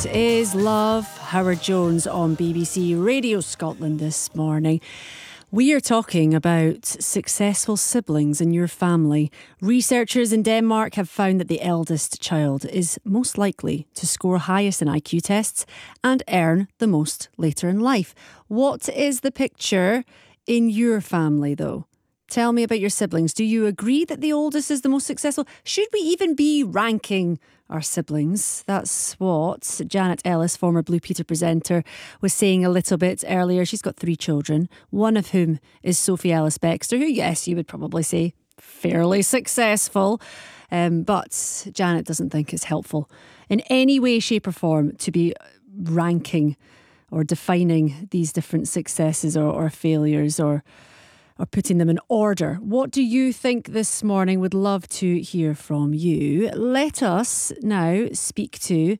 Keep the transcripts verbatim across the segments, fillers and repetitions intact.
is Love, Howard Jones on B B C Radio Scotland this morning. We are talking about successful siblings in your family. Researchers in Denmark have found that the eldest child is most likely to score highest in I Q tests and earn the most later in life. What is the picture in your family, though? Tell me about your siblings. Do you agree that the oldest is the most successful? Should we even be ranking our siblings? That's what Janet Ellis, former Blue Peter presenter, was saying a little bit earlier. She's got three children, one of whom is Sophie Ellis-Bextor, who, yes, you would probably say fairly successful. Um, but Janet doesn't think it's helpful in any way, shape or form to be ranking or defining these different successes or, or failures or or putting them in order. What do you think this morning? Would love to hear from you. Let us now speak to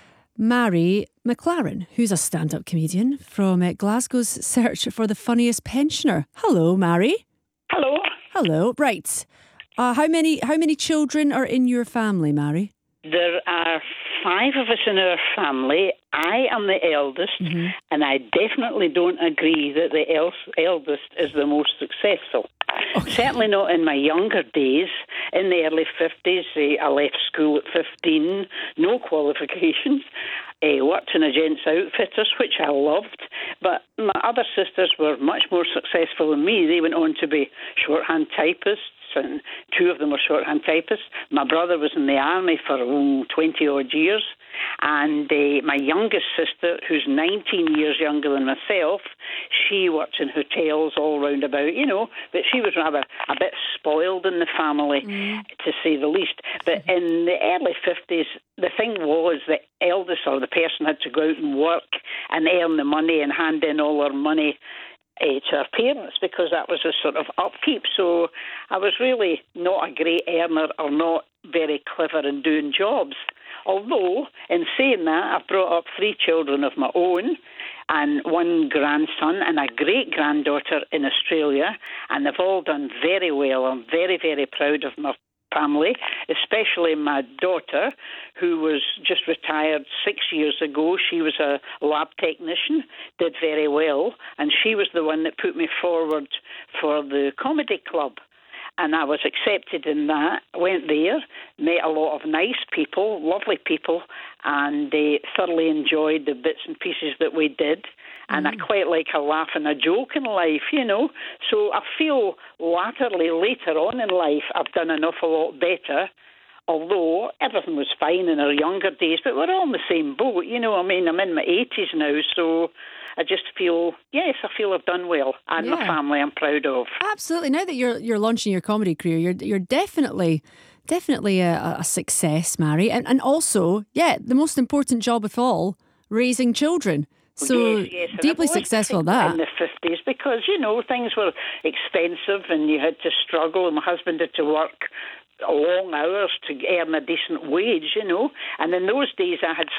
Mary McLaren, who's a stand-up comedian from uh, Glasgow's Search for the Funniest Pensioner. Hello, Mary. Hello. Hello. Right. Uh, how many how many children are in your family, Mary? There are five of us in our family. I am the eldest, mm-hmm. and I definitely don't agree that the el- eldest is the most successful. Okay. Certainly not in my younger days. In the early fifties, I left school at fifteen, no qualifications. I worked in a gents' outfitters, which I loved, but my other sisters were much more successful than me. They went on to be shorthand typists, and two of them were shorthand typists. My brother was in the army for um, twenty odd years, and uh, my youngest sister, who's nineteen years younger than myself, she worked in hotels all round about, you know, but she was rather a bit spoiled in the family, mm. to say the least. But in the early fifties, the thing was the eldest or the person had to go out and work and earn the money and hand in all her money Uh, to our parents, because that was a sort of upkeep. So I was really not a great earner or not very clever in doing jobs. Although, in saying that, I've brought up three children of my own and one grandson and a great-granddaughter in Australia, and they've all done very well. I'm very, very proud of my family, especially my daughter, who was just retired six years ago. She was a lab technician, did very well, and she was the one that put me forward for the comedy club. And I was accepted in that, went there, met a lot of nice people, lovely people, and they thoroughly enjoyed the bits and pieces that we did. And mm. I quite like a laugh and a joke in life, you know. So I feel latterly, later on in life, I've done an awful lot better, although everything was fine in our younger days, but we're all in the same boat, you know. I mean, I'm in my eighties now, so I just feel, yes, I feel I've done well, and yeah. my family I'm proud of. Absolutely. Now that you're you're launching your comedy career, you're you're definitely definitely a, a success, Mary, and and also, yeah, the most important job of all, raising children. So yes, yes. deeply successful at that. In the fifties, because, you know, things were expensive and you had to struggle, and my husband had to work long hours to earn a decent wage, you know. And in those days I had